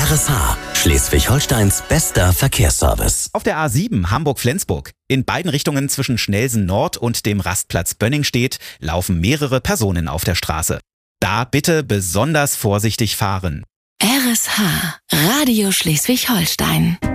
RSH, Schleswig-Holsteins bester Verkehrsservice. Auf der A7 Hamburg-Flensburg. In beiden Richtungen zwischen Schnelsen Nord und dem Rastplatz Bönningstedt laufen mehrere Personen auf der Straße. Da bitte besonders vorsichtig fahren. RSH, Radio Schleswig-Holstein.